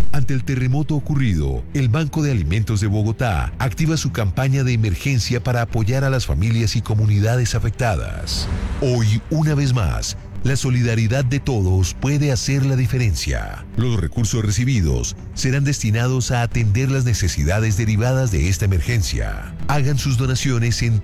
Ante el terremoto ocurrido, el Banco de Alimentos de Bogotá activa su campaña de emergencia para apoyar a las familias y comunidades afectadas. Hoy, una vez más, la solidaridad de todos puede hacer la diferencia. Los recursos recibidos serán destinados a atender las necesidades derivadas de esta emergencia. Hagan sus donaciones en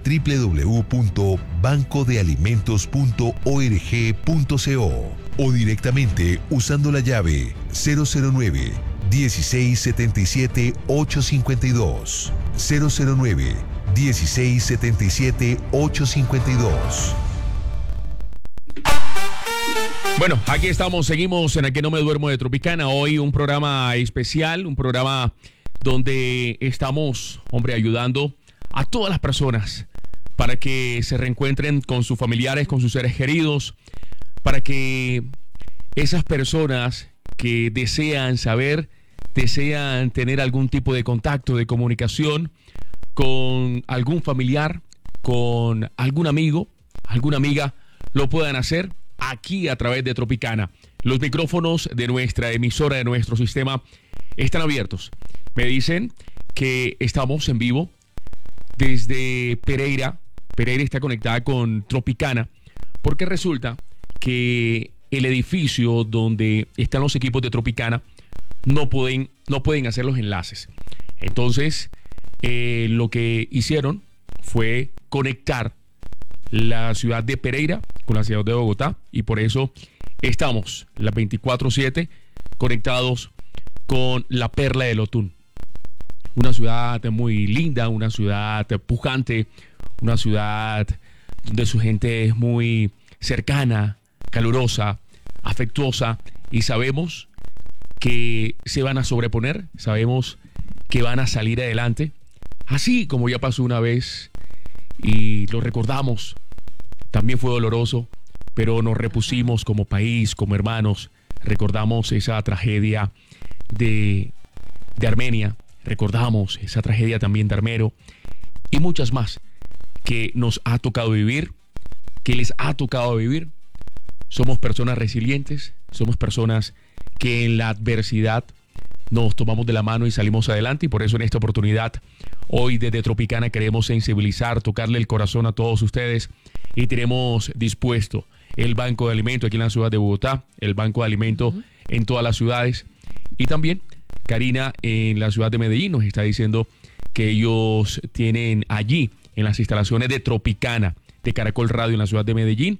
www.bancodealimentos.org.co o directamente usando la llave 009 1677 852 009 1677 852. Bueno, aquí estamos, seguimos en El que no me duermo de Tropicana. Hoy un programa especial, un programa donde estamos, ayudando a todas las personas para que se reencuentren con sus familiares, con sus seres queridos, para que esas personas que desean saber, desean tener algún tipo de contacto, de comunicación con algún familiar, con algún amigo, alguna amiga, lo puedan hacer aquí a través de Tropicana. Los micrófonos de nuestra emisora, de nuestro sistema, están abiertos. Me dicen que estamos en vivo desde Pereira. Pereira está conectada con Tropicana porque resulta que el edificio donde están los equipos de Tropicana no pueden hacer los enlaces. Entonces, lo que hicieron fue conectar la ciudad de Pereira con la ciudad de Bogotá, y por eso estamos las 24/7 conectados con la Perla del Otún. Una ciudad muy linda, una ciudad pujante, una ciudad donde su gente es muy cercana, calurosa, afectuosa, y sabemos que se van a sobreponer, sabemos que van a salir adelante, así como ya pasó una vez y lo recordamos. También fue doloroso, pero nos repusimos como país, como hermanos. Recordamos esa tragedia de Armenia, recordamos esa tragedia también de Armero y muchas más que nos ha tocado vivir, que les ha tocado vivir. Somos personas resilientes, somos personas que en la adversidad nos tomamos de la mano y salimos adelante, y por eso en esta oportunidad, hoy desde Tropicana, queremos sensibilizar, tocarle el corazón a todos ustedes, y tenemos dispuesto el Banco de Alimentos aquí en la ciudad de Bogotá, el Banco de Alimentos en todas las ciudades, y también Karina en la ciudad de Medellín nos está diciendo que ellos tienen allí, en las instalaciones de Tropicana, de Caracol Radio en la ciudad de Medellín,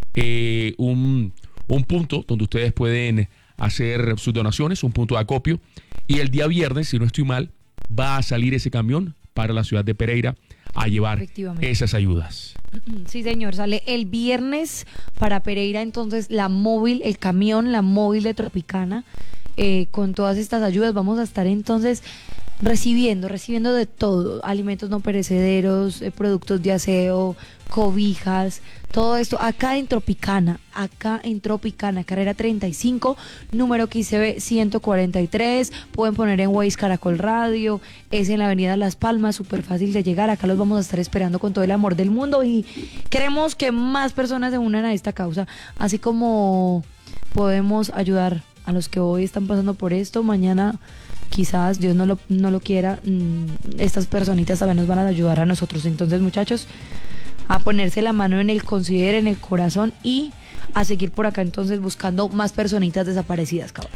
un punto donde ustedes pueden hacer sus donaciones, un punto de acopio, y el día viernes, si no estoy mal, va a salir ese camión para la ciudad de Pereira a llevar esas ayudas. Sí, señor, sale el viernes para Pereira, entonces la móvil, el camión, la móvil de Tropicana, con todas estas ayudas. Vamos a estar entonces recibiendo de todo, alimentos no perecederos, productos de aseo, cobijas, todo esto acá en Tropicana, carrera 35, número XB 143, pueden poner en Waze Caracol Radio, es en la avenida Las Palmas, súper fácil de llegar. Acá los vamos a estar esperando con todo el amor del mundo, y queremos que más personas se unan a esta causa, así como podemos ayudar a los que hoy están pasando por esto. Mañana, quizás Dios no lo quiera, estas personitas también nos van a ayudar a nosotros. Entonces, muchachos, a ponerse la mano en el considere, en el corazón, y a seguir por acá entonces buscando más personitas desaparecidas, caballo.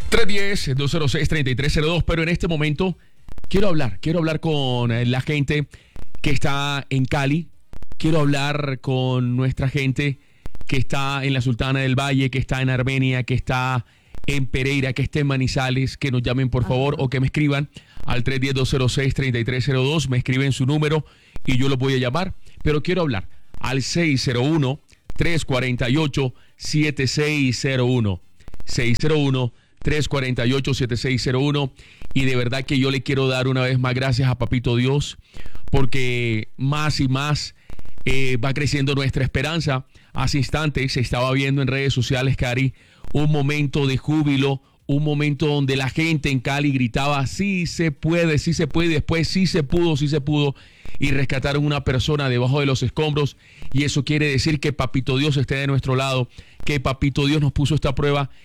310-206-3302, pero en este momento quiero hablar con la gente que está en Cali, quiero hablar con nuestra gente que está en la Sultana del Valle, que está en Armenia, que está en Pereira, que esté en Manizales, que nos llamen por favor, o que me escriban al 310-206-3302, me escriben su número y yo lo voy a llamar, pero quiero hablar al 601-348-7601, 601-348-7601, y de verdad que yo le quiero dar una vez más gracias a Papito Dios, porque más y más va creciendo nuestra esperanza. Hace instantes se estaba viendo en redes sociales, Cari, un momento de júbilo, un momento donde la gente en Cali gritaba sí se puede, y después sí se pudo, y rescataron una persona debajo de los escombros, y eso quiere decir que Papito Dios esté de nuestro lado, que Papito Dios nos puso esta prueba,